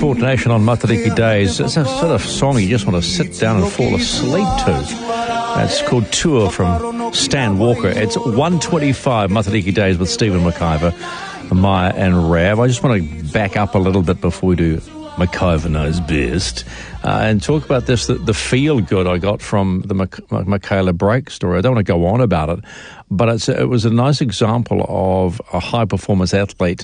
Sport Nation on Matariki Days. It's a sort of song you just want to sit down and fall asleep to. It's called Tour from Stan Walker. It's 1:25 Matariki Days with Stephen McIver, Maya and Rav. I just want to back up a little bit before we do McIver Knows Best and talk about this, the feel good I got from the Michaela Brake story. I don't want to go on about it, but it was a nice example of a high-performance athlete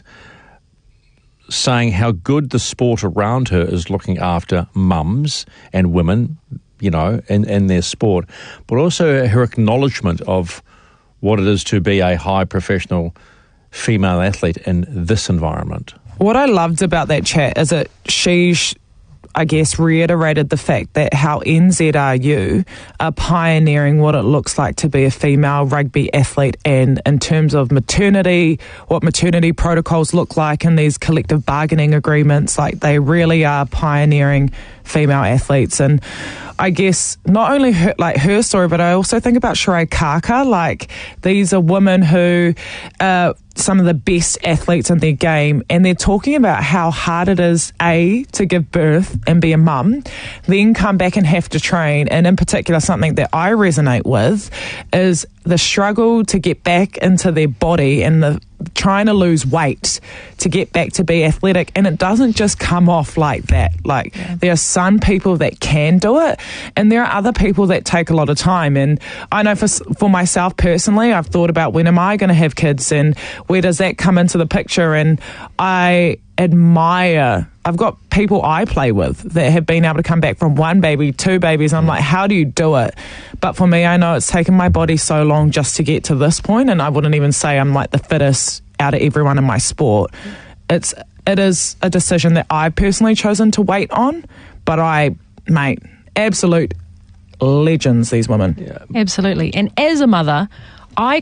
saying how good the sport around her is looking after mums and women, you know, in their sport, but also her acknowledgement of what it is to be a high professional female athlete in this environment. What I loved about that chat is that she, I guess, reiterated the fact that how NZRU are pioneering what it looks like to be a female rugby athlete, and in terms of maternity, what maternity protocols look like in these collective bargaining agreements, like they really are pioneering female athletes. And I guess not only her story, but I also think about Sheree Kaka. Like, these are women who are some of the best athletes in their game, and they're talking about how hard it is, to give birth and be a mum, then come back and have to train. And in particular, something that I resonate with is the struggle to get back into their body and the trying to lose weight to get back to be athletic, and it doesn't just come off like that. There are some people that can do it, and there are other people that take a lot of time. And I know for myself personally, I've thought about, when am I going to have kids and where does that come into the picture? And I admire, I've got people I play with that have been able to come back from 1 baby, 2 babies. I'm like, how do you do it? But for me, I know it's taken my body so long just to get to this point, and I wouldn't even say I'm like the fittest out of everyone in my sport. It is a decision that I've personally chosen to wait on, but absolute legends, these women. Yeah. Absolutely. And as a mother, I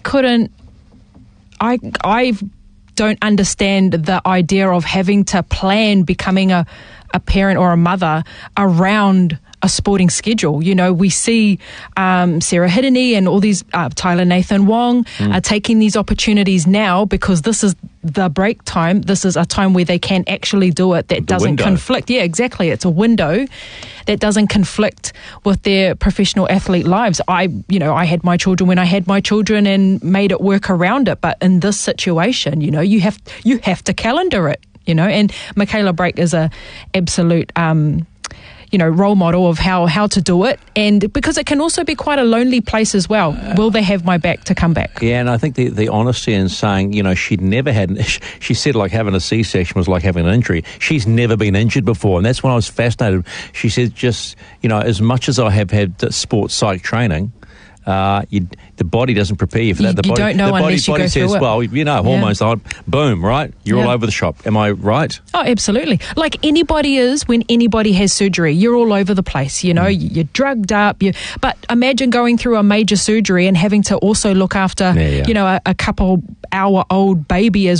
don't understand the idea of having to plan becoming a parent or a mother around a sporting schedule. You know, we see Sarah Hidini and all these, Tyler Nathan Wong are taking these opportunities now because this is the break time. This is a time where they can actually do it that doesn't conflict. Yeah, exactly. It's a window that doesn't conflict with their professional athlete lives. I had my children when I had my children and made it work around it. But in this situation, you know, you have to calendar it, you know, and Michaela Brake is a absolute role model of how to do it, and because it can also be quite a lonely place as well. Will they have my back to come back? Yeah, and I think the honesty in saying, you know, she'd never had, she said like having a C-section was like having an injury. She's never been injured before, and that's when I was fascinated. She said, just, you know, as much as I have had sports psych training, the body doesn't prepare you for that. You don't know unless you go through it. Says, well, you know, hormones, boom, right? You're all over the shop. Am I right? Oh, absolutely. Like anybody is when anybody has surgery. You're all over the place, you know, you're drugged up. But imagine going through a major surgery and having to also look after, you know, a couple-hour-old baby as